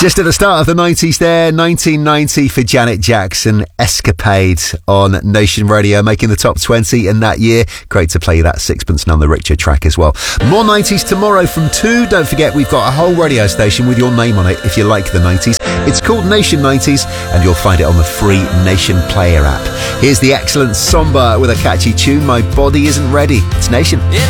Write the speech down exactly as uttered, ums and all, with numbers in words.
Just at the start of the nineties there, nineteen ninety for Janet Jackson, Escapade on Nation Radio, making the top twenty in that year. Great to play that Sixpence None the Richer track as well. More nineties tomorrow from two. Don't forget, we've got a whole radio station with your name on it if you like the nineties. It's called Nation nineties, and you'll find it on the free Nation Player app. Here's the excellent Somber with a catchy tune, My Body Isn't Ready. It's Nation. It's